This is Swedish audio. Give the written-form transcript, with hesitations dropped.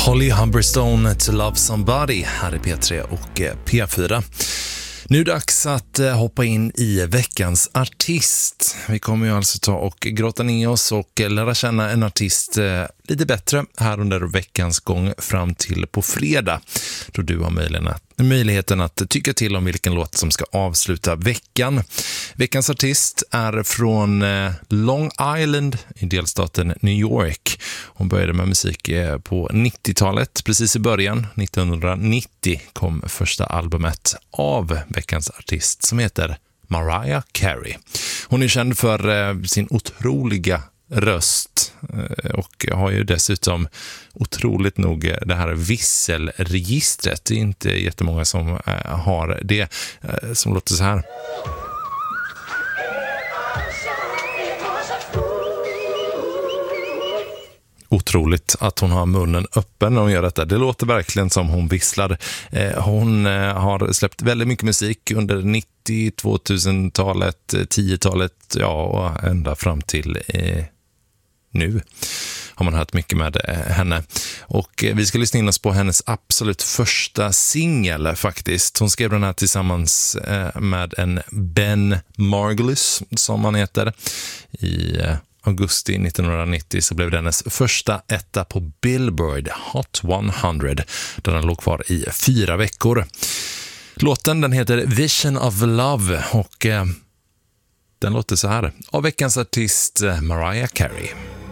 Holly Humberstone, To Love Somebody här i P3 och P4. Nu är det dags att hoppa in i veckans artist. Vi kommer ju alltså ta och grotta ner oss och lära känna en artist lite bättre här under veckans gång fram till på fredag. Då du har möjligheten att tycka till om vilken låt som ska avsluta veckan. Veckans artist är från Long Island i delstaten New York. Hon började med musik på 90-talet. Precis i början, 1990, kom första albumet av veckans artist som heter Mariah Carey. Hon är känd för sin otroliga röst och har ju dessutom otroligt nog det här visselregistret. Det är inte jättemånga som har det, som låter så här. Otroligt att hon har munnen öppen när hon gör detta. Det låter verkligen som hon visslar. Hon har släppt väldigt mycket musik under 90-, 2000-talet, 10-talet, ja, och ända fram till nu har man hört mycket med henne. Och vi ska lyssna in oss på hennes absolut första singel faktiskt. Hon skrev den här tillsammans med en Ben Margulis som han heter. I augusti 1990 så blev det hennes första etta på Billboard Hot 100 där den låg kvar i 4 veckor. Låten den heter Vision of Love och den låter så här av veckans artist Mariah Carey.